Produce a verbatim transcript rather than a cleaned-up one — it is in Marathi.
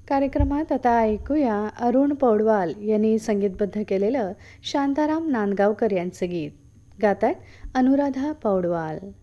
कार्यक्रमात आता ऐकूया अरुण पौडवाल यांनी संगीतबद्ध केलेलं शांताराम नांदगावकर यांचं गीत. गातायत अनुराधा पौडवाल.